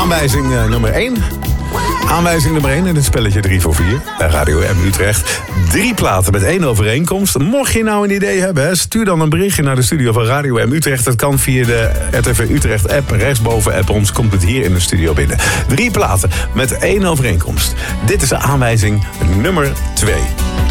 Aanwijzing nummer 1. Aanwijzing nummer 1 in het spelletje 3 voor 4 bij Radio M Utrecht. 3 platen met 1 overeenkomst. Mocht je nou een idee hebben, stuur dan een berichtje naar de studio van Radio M Utrecht. Dat kan via de RTV Utrecht app. Rechtsboven app ons komt het hier in de studio binnen. 3 platen met 1 overeenkomst. Dit is de aanwijzing nummer 2.